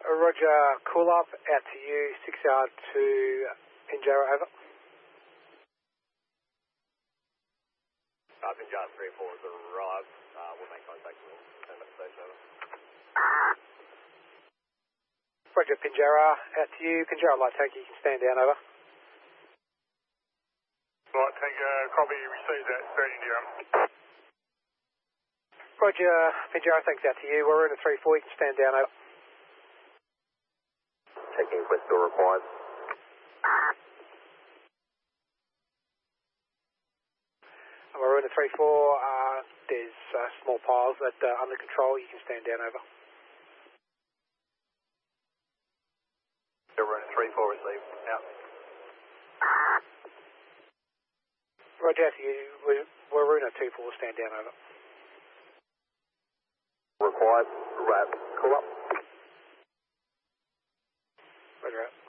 Roger, call up out to you, 6R to Pinjarra, over. Pinjarra 3-4 has arrived. We'll make contact with send up station, over. Roger, Pinjarra, out to you. Pinjarra Light Tank, you can stand down, over. Light Tank, copy, received that, straight into you. Roger, Pinjarra, thanks out to you. We're in a 3-4, you can stand down, over. Checking quest door required. We're in a 3-4, there's small piles that under control, you can stand down, over. We're in a 3-4, received, out. Roger, out to you. We're in a 2-4, stand down, over. Required, wrap, call up. Roger out.